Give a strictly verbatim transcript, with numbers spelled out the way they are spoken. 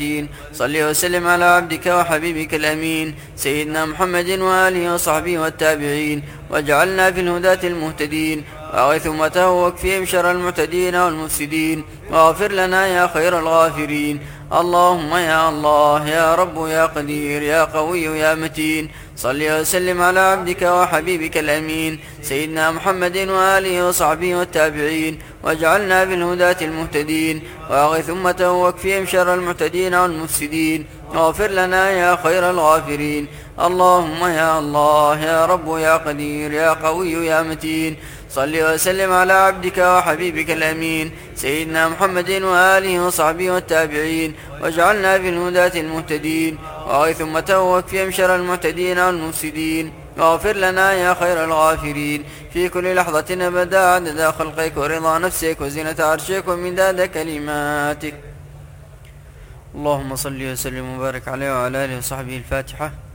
صل وسلم على عبدك وحبيبك الأمين سيدنا محمد وآله وصحبه والتابعين، واجعلنا في الهداة المهتدين، وأغث أمته واكفهم شر المعتدين والمفسدين، واغفر لنا يا خير الغافرين. اللهم يا الله يا رب يا قدير يا قوي يا متين، صل وسلم على عبدك وحبيبك الأمين سيدنا محمد وآله وصحبه والتابعين، واجعلنا بالهداة المهتدين، وأغث أمته واكفهم شر المعتدين والمفسدين، واغفر لنا يا خير الغافرين. اللهم يا الله يا رب يا قدير يا قوي يا متين، صل وسلم على عبدك وحبيبك الأمين سيدنا محمد وآله وصحبه والتابعين، واجعلنا في الهداة المهتدين، وأغث أمته واكفهم شر المعتدين والمفسدين، واغفر لنا يا خير الغافرين. في كل لحظة أبدا عدد خلقك ورضا نفسك وزينة عرشك ومداد كلماتك. اللهم صل وسلم وبارك عليه وعلى آله وصحبه. الفاتحة.